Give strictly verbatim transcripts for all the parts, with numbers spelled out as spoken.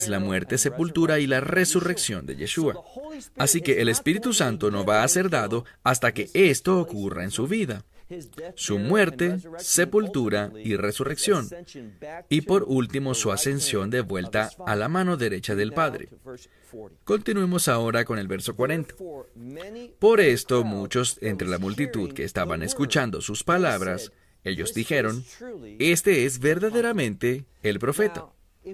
la muerte, sepultura y la resurrección de Yeshua. Así que el Espíritu Santo no va a ser dado hasta que esto ocurra en su vida. Su muerte, sepultura y resurrección. Y por último, su ascensión de vuelta a la mano derecha del Padre. Continuemos ahora con el verso cuarenta. Por esto, muchos entre la multitud que estaban escuchando sus palabras, ellos dijeron, este es verdaderamente el profeta.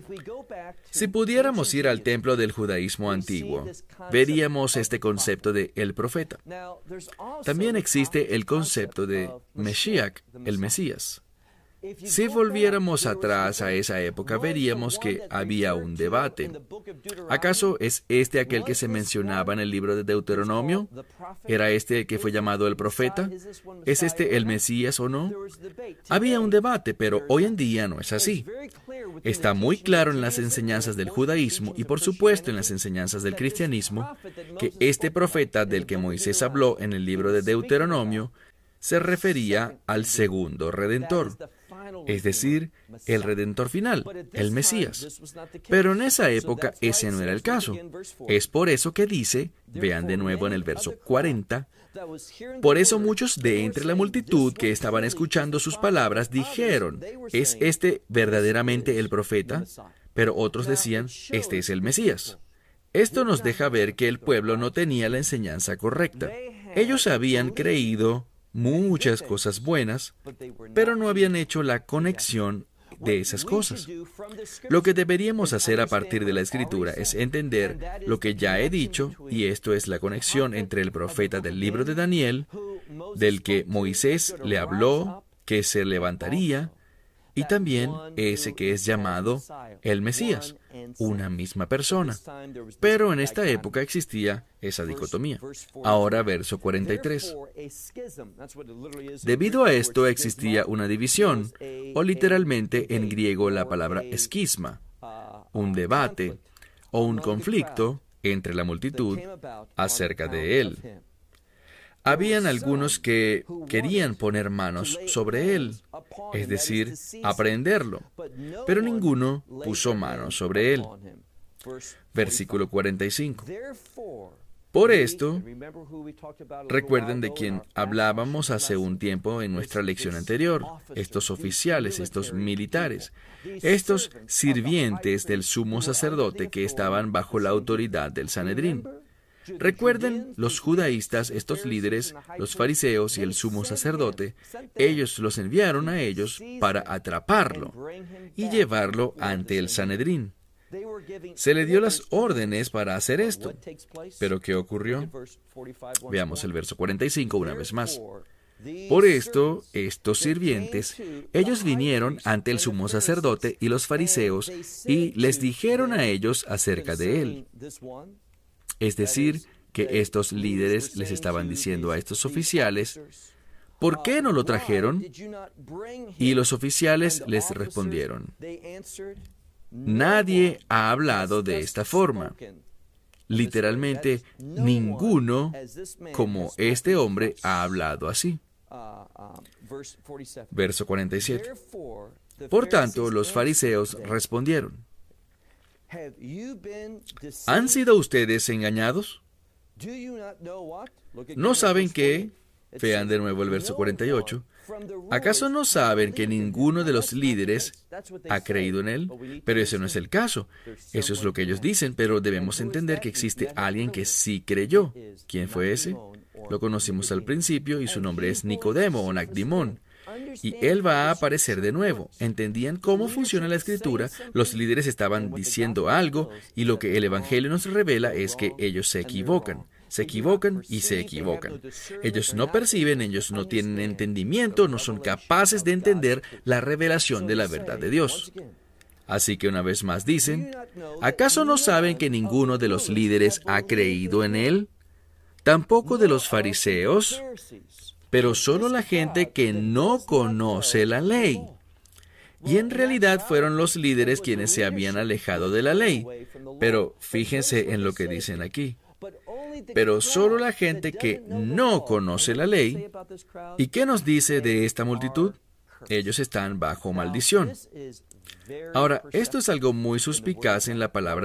Si pudiéramos ir al templo del judaísmo antiguo, veríamos este concepto de el profeta. También existe el concepto de Mesías, el Mesías. Si volviéramos atrás a esa época, veríamos que había un debate. ¿Acaso es este aquel que se mencionaba en el libro de Deuteronomio? ¿Era este el que fue llamado el profeta? ¿Es este el Mesías o no? Había un debate, pero hoy en día no es así. Está muy claro en las enseñanzas del judaísmo y por supuesto en las enseñanzas del cristianismo que este profeta del que Moisés habló en el libro de Deuteronomio se refería al segundo Redentor, es decir, el Redentor final, el Mesías. Pero en esa época ese no era el caso. Es por eso que dice, vean de nuevo en el verso cuarenta, por eso muchos de entre la multitud que estaban escuchando sus palabras dijeron, ¿es este verdaderamente el profeta? Pero otros decían, este es el Mesías. Esto nos deja ver que el pueblo no tenía la enseñanza correcta. Ellos habían creído muchas cosas buenas, pero no habían hecho la conexión de esas cosas. Lo que deberíamos hacer a partir de la Escritura es entender lo que ya he dicho, y esto es la conexión entre el profeta del libro de Daniel, del que Moisés le habló, que se levantaría, y también ese que es llamado el Mesías, una misma persona. Pero en esta época existía esa dicotomía. Ahora verso cuarenta y tres. Debido a esto existía una división, o literalmente en griego la palabra esquisma, un debate o un conflicto entre la multitud acerca de él. Habían algunos que querían poner manos sobre él, es decir, aprenderlo, pero ninguno puso manos sobre él. Versículo cuarenta y cinco. Por esto, recuerden de quien hablábamos hace un tiempo en nuestra lección anterior, estos oficiales, estos militares, estos sirvientes del sumo sacerdote que estaban bajo la autoridad del Sanedrín. Recuerden, los judaístas, estos líderes, los fariseos y el sumo sacerdote, ellos los enviaron a ellos para atraparlo y llevarlo ante el Sanedrín. Se le dio las órdenes para hacer esto. ¿Pero qué ocurrió? Veamos el verso cuarenta y cinco una vez más. Por esto, estos sirvientes, ellos vinieron ante el sumo sacerdote y los fariseos y les dijeron a ellos acerca de él. Es decir, que estos líderes les estaban diciendo a estos oficiales, ¿por qué no lo trajeron? Y los oficiales les respondieron, nadie ha hablado de esta forma. Literalmente, ninguno como este hombre ha hablado así. Verso cuarenta y siete. Por tanto, los fariseos respondieron, ¿han sido ustedes engañados? ¿No saben que, vean de nuevo el verso cuarenta y ocho, ¿acaso no saben que ninguno de los líderes ha creído en él? Pero ese no es el caso. Eso es lo que ellos dicen, pero debemos entender que existe alguien que sí creyó. ¿Quién fue ese? Lo conocimos al principio y su nombre es Nicodemo o Nacdimón. Y él va a aparecer de nuevo. ¿Entendían cómo funciona la Escritura? Los líderes estaban diciendo algo y lo que el Evangelio nos revela es que ellos se equivocan. Se equivocan y se equivocan. Ellos no perciben, ellos no tienen entendimiento, no son capaces de entender la revelación de la verdad de Dios. Así que una vez más dicen, ¿acaso no saben que ninguno de los líderes ha creído en él? ¿Tampoco de los fariseos? Pero solo la gente que no conoce la ley. Y en realidad fueron los líderes quienes se habían alejado de la ley. Pero fíjense en lo que dicen aquí. Pero solo la gente que no conoce la ley. ¿Y qué nos dice de esta multitud? Ellos están bajo maldición. Ahora, esto es algo muy suspicaz en la palabra